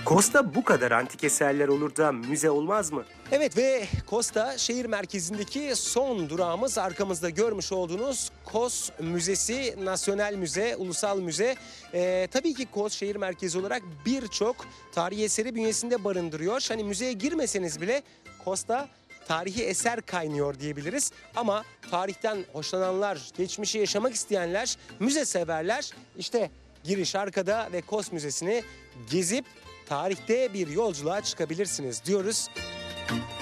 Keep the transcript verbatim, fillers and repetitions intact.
Kosta bu kadar antik eserler olur da müze olmaz mı? Evet ve Kosta şehir merkezindeki son durağımız arkamızda görmüş olduğunuz Kos Müzesi, Nasyonel Müze, Ulusal Müze. Ee, tabii ki Kos şehir merkezi olarak birçok tarihi eseri bünyesinde barındırıyor. Hani müzeye girmeseniz bile Kosta tarihi eser kaynıyor diyebiliriz. Ama tarihten hoşlananlar, geçmişi yaşamak isteyenler, müze severler işte giriş arkada ve Kos Müzesi'ni gezip tarihte bir yolculuğa çıkabilirsiniz diyoruz.